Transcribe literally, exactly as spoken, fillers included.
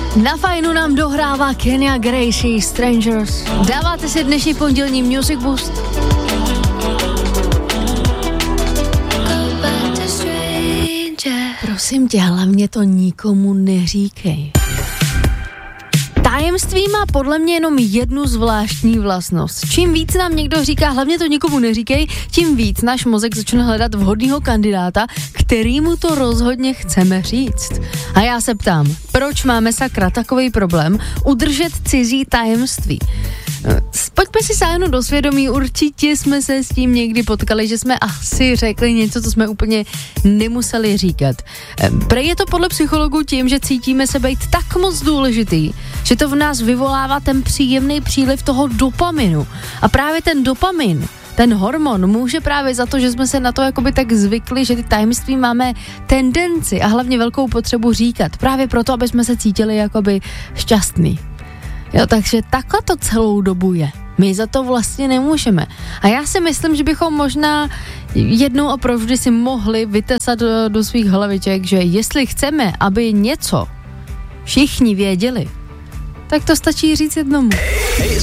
Na fajnu nám dohrává Kenya Gracie Strangers. Dáváte si dnešní pondělní Music Boost? Prosím tě, hlavně to nikomu neříkej. Tajemství má podle mě jenom jednu zvláštní vlastnost. Čím víc nám někdo říká, hlavně to nikomu neříkej, tím víc náš mozek začne hledat vhodného kandidáta, kterýmu to rozhodně chceme říct. A já se ptám, proč máme sakra takový problém udržet cizí tajemství? Pojďme si sáhnout do svědomí, určitě jsme se s tím někdy potkali, že jsme asi řekli něco, co jsme úplně nemuseli říkat. Prej je to podle psychologů tím, že cítíme se být tak moc důležitý, že to v nás vyvolává ten příjemný příliv toho dopaminu. A právě ten dopamin, ten hormon může právě za to, že jsme se na to jakoby tak zvykli, že ty tajemství máme tendenci a hlavně velkou potřebu říkat. Právě proto, aby jsme se cítili jakoby šťastný. Jo, takže takhle to celou dobu je. My za to vlastně nemůžeme. A já si myslím, že bychom možná jednou a provždy si mohli vytesat do, do svých hlaviček, že jestli chceme, aby něco všichni věděli, tak to stačí říct jednomu.